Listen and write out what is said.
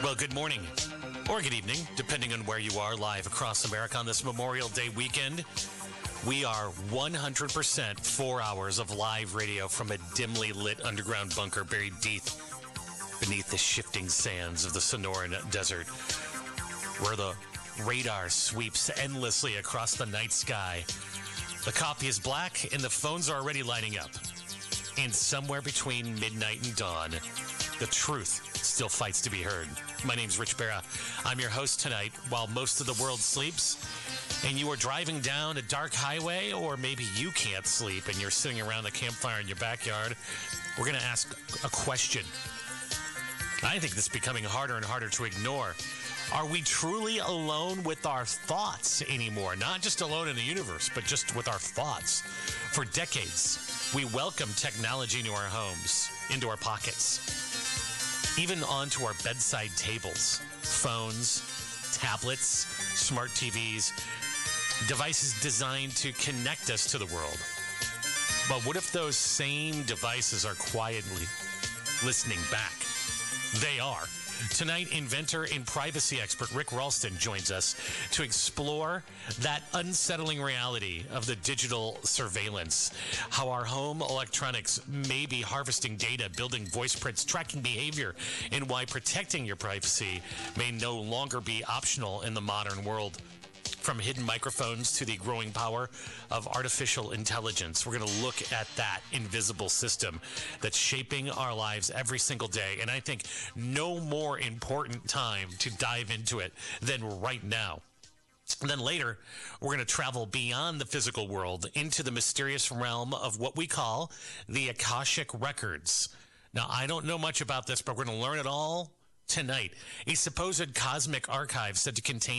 Well, good morning or good evening, depending on where you are live across America on this Memorial Day weekend. We are 100% 4 hours of live radio from a dimly lit underground bunker buried deep beneath the shifting sands of the Sonoran Desert, where the radar sweeps endlessly across the night sky. The coffee is black and the phones are already lighting up. And somewhere between midnight and dawn, the truth still fights to be heard. My name's Rich Barra. I'm your host tonight while most of the world sleeps and you are driving down a dark highway, or maybe you can't sleep and you're sitting around the campfire in your backyard. We're going to ask a question. I think this is becoming harder and harder to ignore. Are we truly alone with our thoughts anymore? Not just alone in the universe, but just with our thoughts. For decades, we welcome technology into our homes, into our pockets, even onto our bedside tables. Phones, tablets, smart TVs, devices designed to connect us to the world. But what if those same devices are quietly listening back? They are. Tonight, inventor and privacy expert Rick Ralston joins us to explore that unsettling reality of the digital surveillance, how our home electronics may be harvesting data, building voice prints, tracking behavior, and why protecting your privacy may no longer be optional in the modern world. From hidden microphones to the growing power of artificial intelligence, we're going to look at that invisible system that's shaping our lives every single day. And I think no more important time to dive into it than right now. And then later, we're going to travel beyond the physical world into the mysterious realm of what we call the Akashic Records. Now, I don't know much about this, but we're going to learn it all tonight. A supposed cosmic archive said to contain